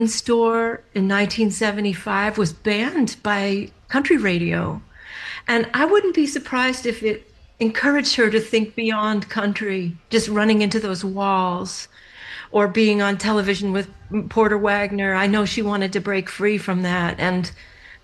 store in 1975 was banned by country radio. And I wouldn't be surprised if it encouraged her to think beyond country, just running into those walls or being on television with Porter Wagner. I know she wanted to break free from that. And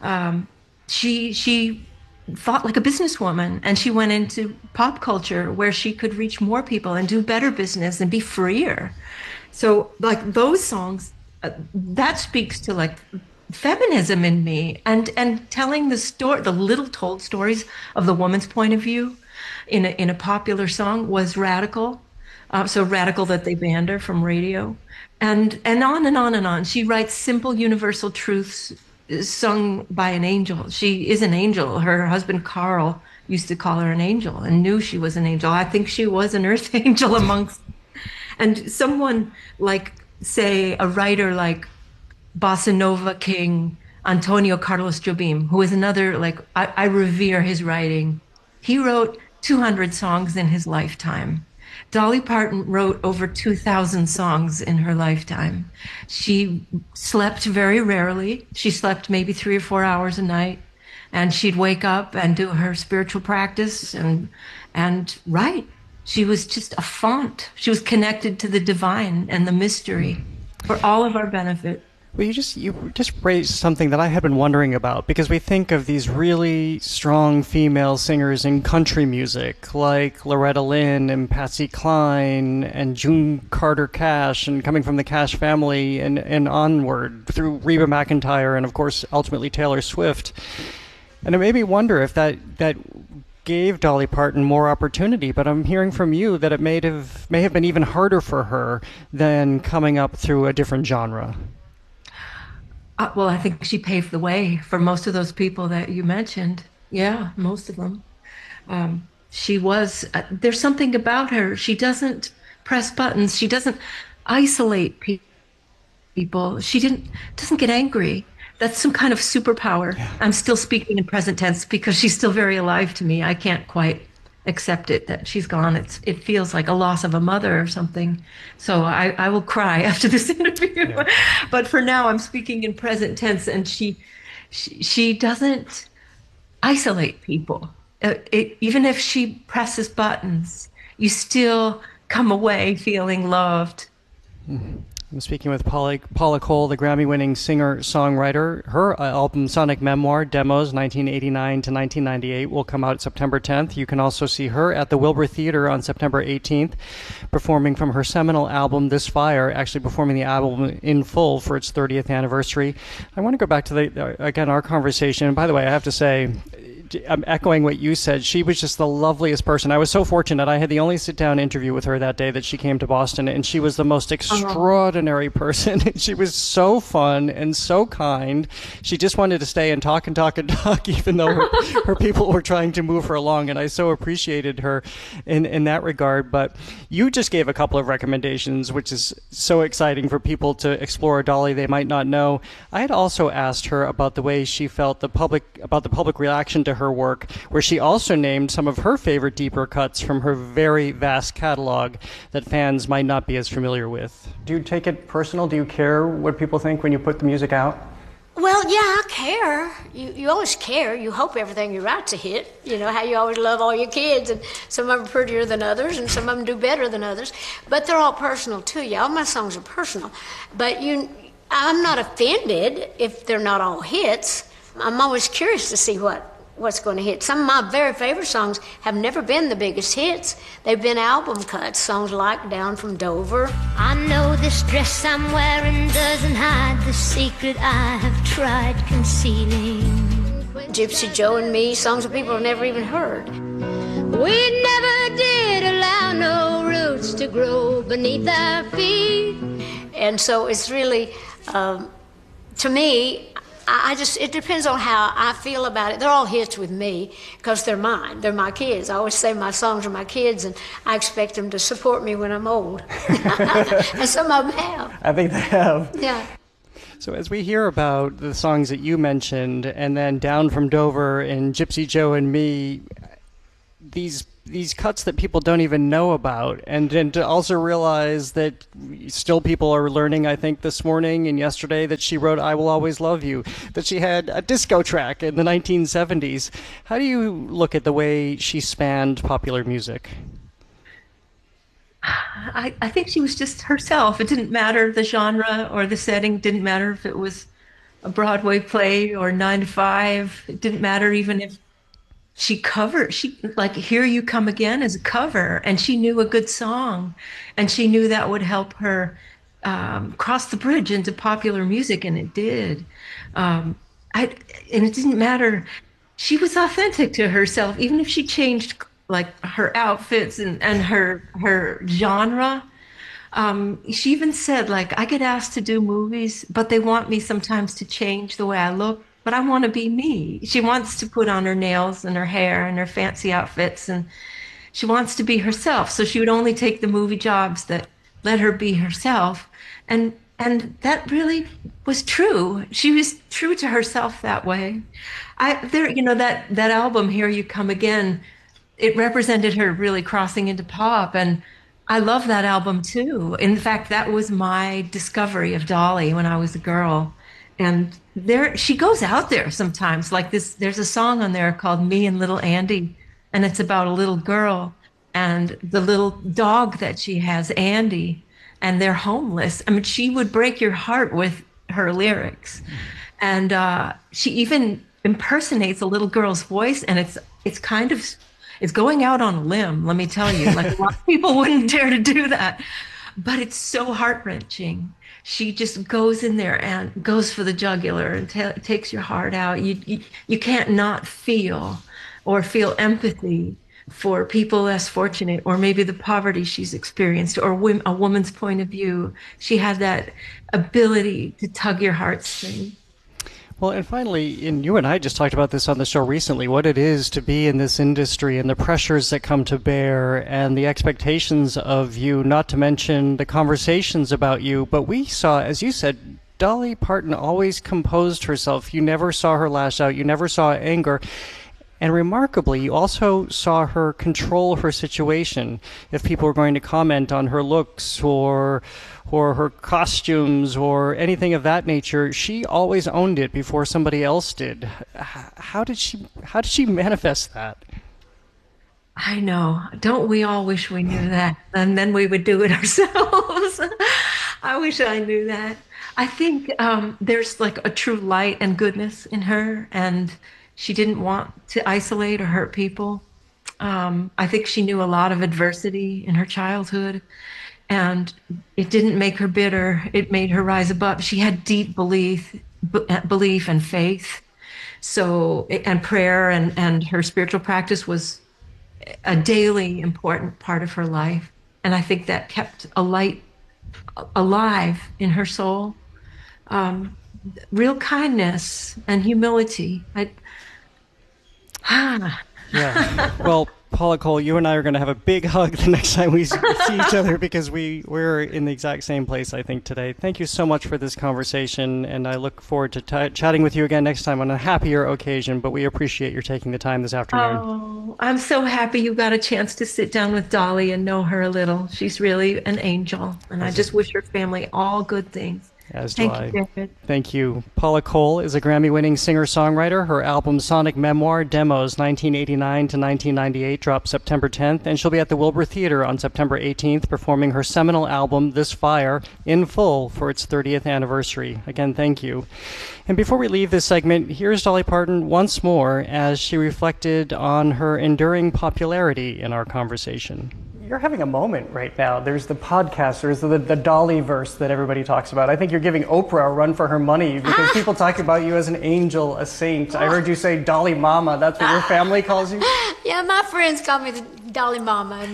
she thought like a businesswoman, and she went into pop culture where she could reach more people and do better business and be freer. So like those songs, that speaks to like feminism in me, and telling the story, the little told stories of the woman's point of view in a popular song was radical. So radical that they banned her from radio, and on and on and on. She writes simple universal truths sung by an angel. She is an angel. Her husband Carl used to call her an angel and knew she was an angel. I think she was an earth angel amongst, and someone like, say, a writer like bossa nova king Antonio Carlos Jobim, who is another, like, I revere his writing. He wrote 200 songs in his lifetime. Dolly Parton wrote over 2,000 songs in her lifetime. She slept very rarely. She slept maybe 3 or 4 hours a night, and she'd wake up and do her spiritual practice and write. She was just a font. She was connected to the divine and the mystery for all of our benefit. Well, you just raised something that I had been wondering about, because we think of these really strong female singers in country music, like Loretta Lynn and Patsy Cline and June Carter Cash, and coming from the Cash family and onward through Reba McEntire and, of course, ultimately Taylor Swift. And it made me wonder if that gave Dolly Parton more opportunity, but I'm hearing from you that it may have been even harder for her than coming up through a different genre. Well, I think she paved the way for most of those people that you mentioned. Yeah, most of them. She was, there's something about her. She doesn't press buttons. She doesn't isolate people. Doesn't get angry. That's some kind of superpower. Yeah. I'm still speaking in present tense because she's still very alive to me. I can't quite accept it that she's gone. It feels like a loss of a mother or something. So I will cry after this interview. Yeah. But for now, I'm speaking in present tense, and she doesn't isolate people. Even if she presses buttons, you still come away feeling loved. Mm-hmm. I'm speaking with Paula Cole, the Grammy-winning singer-songwriter. Her album Sonic Memoir, Demos, 1989 to 1998, will come out September 10th. You can also see her at the Wilbur Theater on September 18th, performing from her seminal album, This Fire, actually performing the album in full for its 30th anniversary. I want to go back to, again, our conversation. And by the way, I have to say, I'm echoing what you said. She was just the loveliest person. I was so fortunate. I had the only sit-down interview with her that day that she came to Boston, and she was the most extraordinary person. She was so fun and so kind. She just wanted to stay and talk and talk and talk, even though her people were trying to move her along, and I so appreciated her in that regard. But you just gave a couple of recommendations, which is so exciting for people to explore a Dolly they might not know. I had also asked her about the way she felt about the public reaction to her work, where she also named some of her favorite deeper cuts from her very vast catalog that fans might not be as familiar with. Do you take it personal? Do you care what people think when you put the music out? Well, yeah, I care. You always care. You hope everything you write's a hit. You know how you always love all your kids, and some of them are prettier than others, and some of them do better than others. But they're all personal to you. All my songs are personal. But I'm not offended if they're not all hits. I'm always curious to see what's going to hit. Some of my very favorite songs have never been the biggest hits. They've been album cuts, songs like Down from Dover. I know this dress I'm wearing doesn't hide the secret I have tried concealing. Gypsy Joe and Me, songs that people have never even heard. We never did allow no roots to grow beneath our feet. And so it's really, to me, it depends on how I feel about it. They're all hits with me because they're mine. They're my kids. I always say my songs are my kids, and I expect them to support me when I'm old. And some of them have. I think they have. Yeah. So as we hear about the songs that you mentioned, and then Down from Dover and Gypsy Joe and Me, these these cuts that people don't even know about, and to also realize that still people are learning, I think this morning and yesterday, that she wrote I Will Always Love You, that she had a disco track in the 1970s. How do you look at the way she spanned popular music? I think she was just herself. It didn't matter the genre or the setting. It didn't matter if it was a Broadway play or 9 to 5. It didn't matter even if she like Here You Come Again as a cover, and she knew a good song, and she knew that would help her cross the bridge into popular music, and it did. And it didn't matter. She was authentic to herself, even if she changed like her outfits and her genre. She even said, like, I get asked to do movies, but they want me sometimes to change the way I look, but I want to be me. She wants to put on her nails and her hair and her fancy outfits, and she wants to be herself. So she would only take the movie jobs that let her be herself. And that really was true. She was true to herself that way. That album, Here You Come Again, it represented her really crossing into pop. And I love that album too. In fact, that was my discovery of Dolly when I was a girl. And she goes out there sometimes like this. There's a song on there called Me and Little Andy, and it's about a little girl and the little dog that she has, Andy, and they're homeless. I mean, she would break your heart with her lyrics. And she even impersonates a little girl's voice, and it's going out on a limb, let me tell you. Like, a lot of people wouldn't dare to do that. But it's so heart-wrenching. She just goes in there and goes for the jugular and takes your heart out. You can't not feel empathy for people less fortunate, or maybe the poverty she's experienced, or a woman's point of view. She had that ability to tug your heartstrings. Well, and finally, and you and I just talked about this on the show recently, what it is to be in this industry and the pressures that come to bear and the expectations of you, not to mention the conversations about you. But we saw, as you said, Dolly Parton always composed herself. You never saw her lash out. You never saw anger. And remarkably, you also saw her control her situation. If people were going to comment on her looks or her costumes or anything of that nature, she always owned it before somebody else did. How did she manifest that? I know. Don't we all wish we knew that? And then we would do it ourselves. I wish I knew that. I think there's like a true light and goodness in her, and she didn't want to isolate or hurt people. I think she knew a lot of adversity in her childhood, and it didn't make her bitter. It made her rise above. She had deep belief and faith. So, and prayer and her spiritual practice was a daily important part of her life. And I think that kept a light alive in her soul. Real kindness and humility. Yeah. Well, Paula Cole, you and I are going to have a big hug the next time we see each other, because we're in the exact same place, I think, today. Thank you so much for this conversation, and I look forward to chatting with you again next time on a happier occasion, but we appreciate your taking the time this afternoon. Oh, I'm so happy you got a chance to sit down with Dolly and know her a little. She's really an angel, and I just wish her family all good things. As do I. Thank you, David. Thank you. Paula Cole is a Grammy-winning singer-songwriter. Her album Sonic Memoir, Demos, 1989 to 1998, dropped September 10th, and she'll be at the Wilbur Theater on September 18th performing her seminal album, This Fire, in full for its 30th anniversary. Again, thank you. And before we leave this segment, here's Dolly Parton once more as she reflected on her enduring popularity in our conversation. You're having a moment right now. There's the podcast, there's the Dollyverse that everybody talks about. I think you're giving Oprah a run for her money, because people talk about you as an angel, a saint. I heard you say Dolly Mama. That's what your family calls you? Yeah, my friends call me the Dolly Mama, and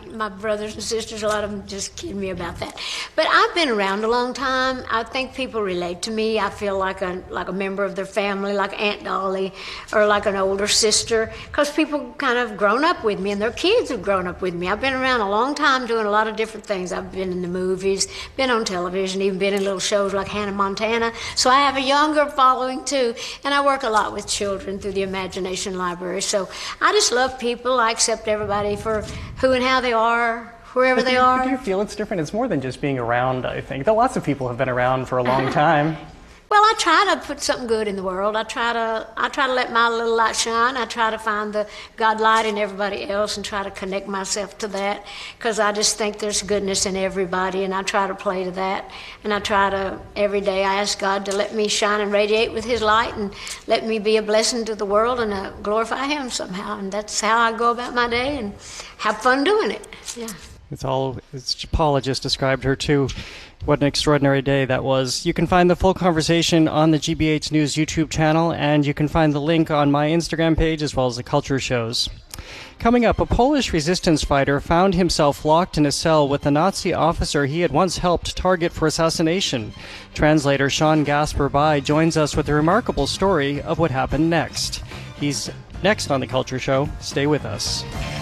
my brothers and sisters, a lot of them just kid me about that. But I've been around a long time. I think people relate to me. I feel like a member of their family, like Aunt Dolly, or like an older sister, because people kind of grown up with me, and their kids have grown up with me. I've been around a long time doing a lot of different things. I've been in the movies, been on television, even been in little shows like Hannah Montana. So I have a younger following too, and I work a lot with children through the Imagination Library. So I just love people. I accept everybody for who and how they are, wherever they are. Do you feel it's different? It's more than just being around, I think. Though lots of people have been around for a long time. Well, I try to put something good in the world. I try to let my little light shine. I try to find the God light in everybody else and try to connect myself to that, because I just think there's goodness in everybody, and I try to play to that. And I try to, every day, I ask God to let me shine and radiate with His light and let me be a blessing to the world and glorify Him somehow. And that's how I go about my day and have fun doing it. Yeah. It's Paula just described her too. What an extraordinary day that was. You can find the full conversation on the GBH News YouTube channel, and you can find the link on my Instagram page as well as the culture shows. Coming up, a Polish resistance fighter found himself locked in a cell with a Nazi officer he had once helped target for assassination. Translator Sean Gasper-By joins us with a remarkable story of what happened next. He's next on the Culture Show. Stay with us.